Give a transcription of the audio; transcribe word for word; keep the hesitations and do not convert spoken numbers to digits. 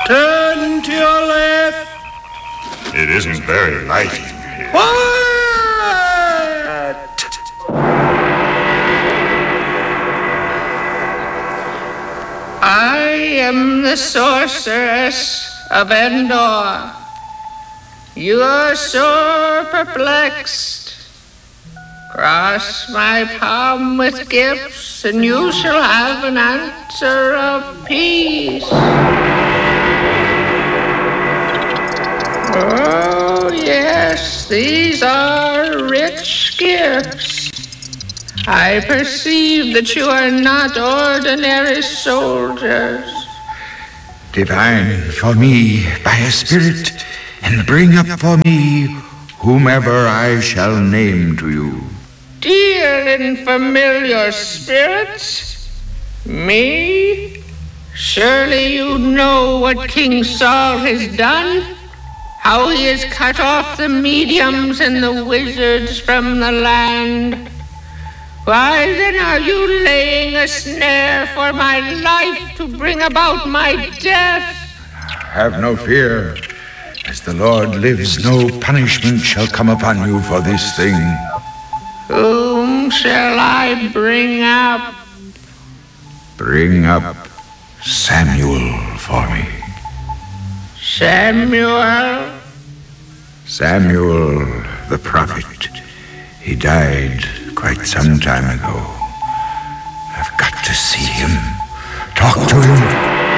Turn to your left. It isn't very light in here. Quiet! I am the sorceress of Endor. You are sore perplexed. Cross my palm with gifts, and you shall have an answer of peace. Oh, yes, these are rich gifts. I perceive that you are not ordinary soldiers. Divine for me by a spirit, and bring up for me whomever I shall name to you. Dear and familiar spirits, me? Surely you know what King Saul has done? How he has cut off the mediums and the wizards from the land. Why then are you laying a snare for my life to bring about my death? Have no fear. As the Lord lives, no punishment shall come upon you for this thing. Whom shall I bring up? Bring up Samuel for me. Samuel? Samuel the prophet. He died quite some time ago. I've got to see him. Talk to him.